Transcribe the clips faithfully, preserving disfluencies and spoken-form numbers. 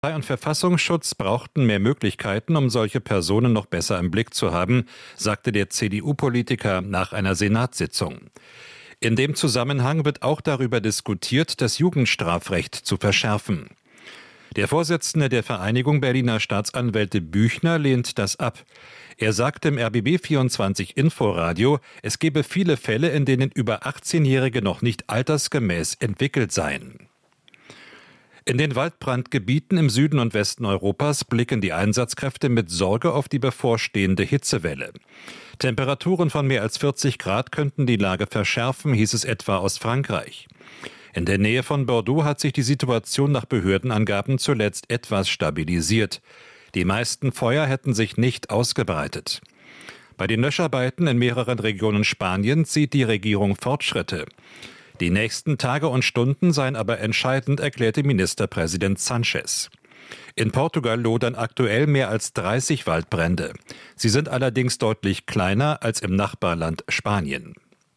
Polizei und Verfassungsschutz brauchten mehr Möglichkeiten, um solche Personen noch besser im Blick zu haben, sagte der C D U-Politiker nach einer Senatssitzung. In dem Zusammenhang wird auch darüber diskutiert, das Jugendstrafrecht zu verschärfen. Der Vorsitzende der Vereinigung Berliner Staatsanwälte Büchner lehnt das ab. Er sagte im R B B vierundzwanzig Inforadio, es gebe viele Fälle, in denen über achtzehnjährige noch nicht altersgemäß entwickelt seien. In den Waldbrandgebieten im Süden und Westen Europas blicken die Einsatzkräfte mit Sorge auf die bevorstehende Hitzewelle. Temperaturen von mehr als vierzig Grad könnten die Lage verschärfen, hieß es etwa aus Frankreich. In der Nähe von Bordeaux hat sich die Situation nach Behördenangaben zuletzt etwas stabilisiert. Die meisten Feuer hätten sich nicht ausgebreitet. Bei den Löscharbeiten in mehreren Regionen Spaniens sieht die Regierung Fortschritte. Die nächsten Tage und Stunden seien aber entscheidend, erklärte Ministerpräsident Sanchez. In Portugal lodern aktuell mehr als dreißig Waldbrände. Sie sind allerdings deutlich kleiner als im Nachbarland Spanien.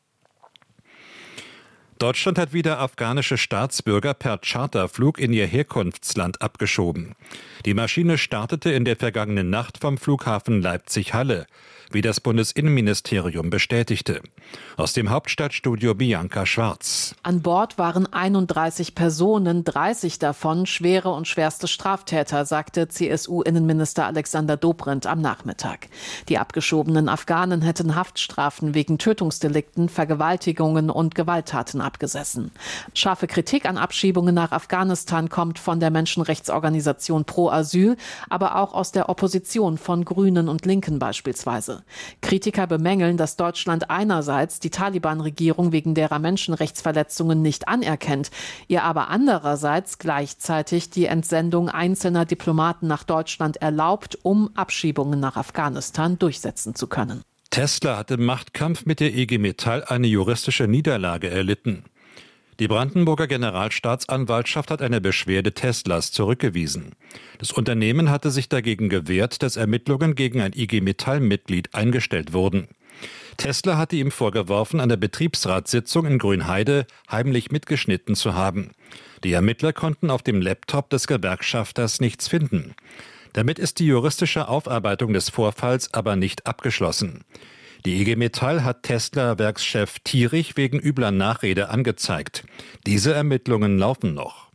Deutschland hat wieder afghanische Staatsbürger per Charterflug in ihr Herkunftsland abgeschoben. Die Maschine startete in der vergangenen Nacht vom Flughafen Leipzig-Halle, wie das Bundesinnenministerium bestätigte. Aus dem Hauptstadtstudio Bianca Schwarz. An Bord waren einunddreißig Personen, dreißig davon schwere und schwerste Straftäter, sagte C S U-Innenminister Alexander Dobrindt am Nachmittag. Die abgeschobenen Afghanen hätten Haftstrafen wegen Tötungsdelikten, Vergewaltigungen und Gewalttaten abgesessen. Scharfe Kritik an Abschiebungen nach Afghanistan kommt von der Menschenrechtsorganisation Pro Asyl, aber auch aus der Opposition von Grünen und Linken beispielsweise. Kritiker bemängeln, dass Deutschland einerseits die Taliban-Regierung wegen derer Menschenrechtsverletzungen nicht anerkennt, ihr aber andererseits gleichzeitig die Entsendung einzelner Diplomaten nach Deutschland erlaubt, um Abschiebungen nach Afghanistan durchsetzen zu können. Tesla hat im Machtkampf mit der I G Metall eine juristische Niederlage erlitten. Die Brandenburger Generalstaatsanwaltschaft hat eine Beschwerde Teslas zurückgewiesen. Das Unternehmen hatte sich dagegen gewehrt, dass Ermittlungen gegen ein I G Metall-Mitglied eingestellt wurden. Tesla hatte ihm vorgeworfen, an der Betriebsratssitzung in Grünheide heimlich mitgeschnitten zu haben. Die Ermittler konnten auf dem Laptop des Gewerkschafters nichts finden. Damit ist die juristische Aufarbeitung des Vorfalls aber nicht abgeschlossen. Die I G Metall hat Tesla-Werkschef Thierich wegen übler Nachrede angezeigt. Diese Ermittlungen laufen noch.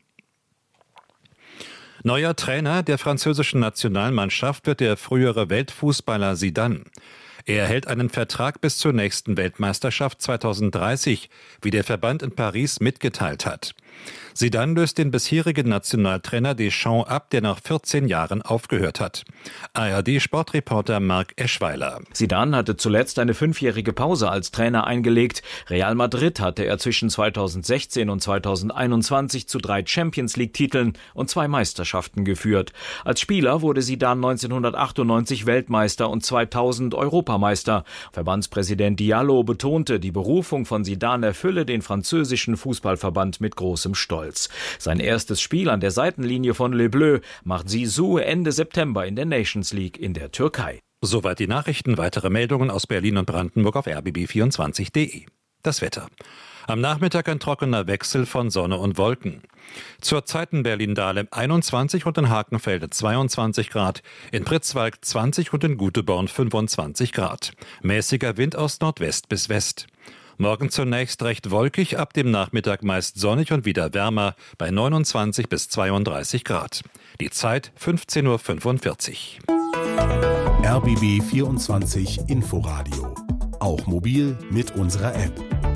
Neuer Trainer der französischen Nationalmannschaft wird der frühere Weltfußballer Zidane. Er erhält einen Vertrag bis zur nächsten Weltmeisterschaft zweitausenddreißig, wie der Verband in Paris mitgeteilt hat. Zidane löst den bisherigen Nationaltrainer Deschamps ab, der nach vierzehn Jahren aufgehört hat. A R D-Sportreporter Marc Eschweiler. Zidane hatte zuletzt eine fünfjährige Pause als Trainer eingelegt. Real Madrid hatte er zwischen zweitausendsechzehn und zweitausendeinundzwanzig zu drei Champions-League-Titeln und zwei Meisterschaften geführt. Als Spieler wurde Zidane neunzehnhundertachtundneunzig Weltmeister und zweitausend Europameister. Verbandspräsident Diallo betonte, die Berufung von Zidane erfülle den französischen Fußballverband mit großem Stolz. Sein erstes Spiel an der Seitenlinie von Les Bleus macht Zizou Ende September in der Nations League in der Türkei. Soweit die Nachrichten. Weitere Meldungen aus Berlin und Brandenburg auf r b b vierundzwanzig punkt de. Das Wetter. Am Nachmittag ein trockener Wechsel von Sonne und Wolken. Zurzeit in Berlin-Dahlem einundzwanzig und in Hakenfelde zweiundzwanzig Grad, in Pritzwalk zwanzig und in Guteborn fünfundzwanzig Grad. Mäßiger Wind aus Nordwest bis West. Morgen zunächst recht wolkig, ab dem Nachmittag meist sonnig und wieder wärmer bei neunundzwanzig bis zweiunddreißig Grad. Die Zeit fünfzehn Uhr fünfundvierzig. R B B vierundzwanzig Inforadio. Auch mobil mit unserer App.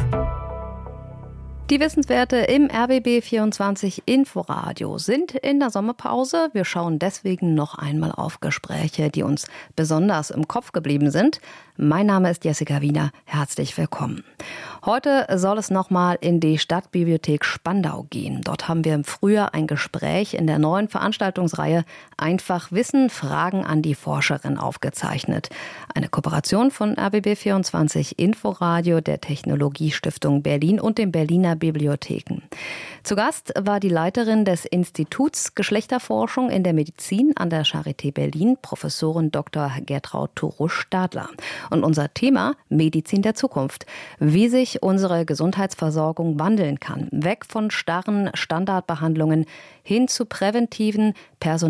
Die Wissenswerte im R B B vierundzwanzig Inforadio sind in der Sommerpause. Wir schauen deswegen noch einmal auf Gespräche, die uns besonders im Kopf geblieben sind. Mein Name ist Jessica Wiener. Herzlich willkommen. Heute soll es nochmal in die Stadtbibliothek Spandau gehen. Dort haben wir im Frühjahr ein Gespräch in der neuen Veranstaltungsreihe Einfach Wissen, Fragen an die Forscherin aufgezeichnet. Eine Kooperation von R B B vierundzwanzig Inforadio, der Technologiestiftung Berlin und den Berliner Bibliotheken. Zu Gast war die Leiterin des Instituts Geschlechterforschung in der Medizin an der Charité Berlin, Professorin Doktor Gertraud Turusch-Stadler. Und unser Thema Medizin der Zukunft. Wie sich unsere Gesundheitsversorgung wandeln kann. Weg von starren Standardbehandlungen hin zu präventiven, personalisierten